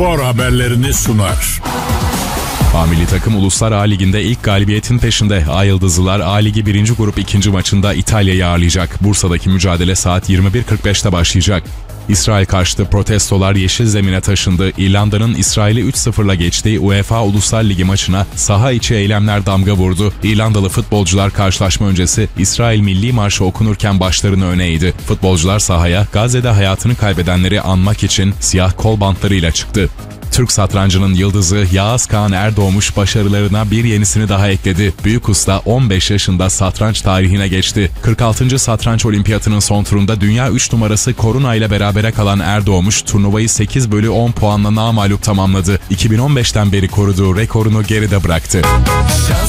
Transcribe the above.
Spor haberlerini sunar. A-Milli takım Uluslar A Ligi'nde ilk galibiyetin peşinde. Ay-Yıldızlılar A Ligi 1. Grup 2. maçında İtalya'yı ağırlayacak. Bursa'daki mücadele saat 21.45'te başlayacak. İsrail karşıtı protestolar yeşil zemine taşındı. İrlanda'nın İsrail'i 3-0'la geçtiği UEFA Uluslar Ligi maçına saha içi eylemler damga vurdu. İrlandalı futbolcular karşılaşma öncesi İsrail Milli Marşı okunurken başlarını öne eğdi. Futbolcular sahaya Gazze'de hayatını kaybedenleri anmak için siyah kol bantlarıyla çıktı. Türk satrancının yıldızı Yağız Kağan Erdoğmuş başarılarına bir yenisini daha ekledi. Büyük usta 15 yaşında satranç tarihine geçti. 46. Satranç Olimpiyatının son turunda dünya 3 numarası Coruna ile berabere kalan Erdoğmuş turnuvayı 8/10 puanla namağlup tamamladı. 2015'ten beri koruduğu rekorunu geride bıraktı.